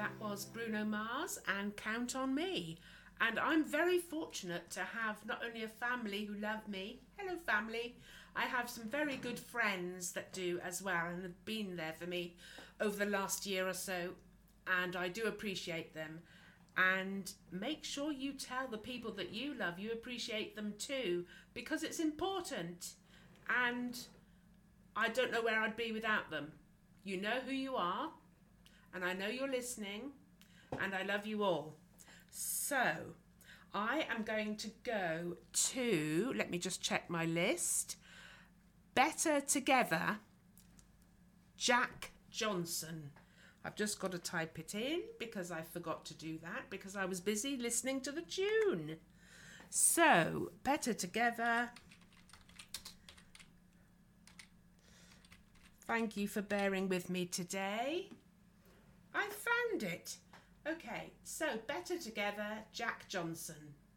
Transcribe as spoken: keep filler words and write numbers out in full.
that was Bruno Mars and Count on Me. And I'm very fortunate to have not only a family who love me, hello family, I have some very good friends that do as well and have been there for me over the last year or so, and I do appreciate them. And make sure you tell the people that you love you appreciate them too, because it's important. And I don't know where I'd be without them. You know who you are, and I know you're listening, and I love you all. So I am going to go to, let me just check my list, Better Together, Jack Johnson. I've just got to type it in because I forgot to do that because I was busy listening to the tune. So, Better Together. Thank you for bearing with me today. I found it. Okay, so Better Together, Jack Johnson.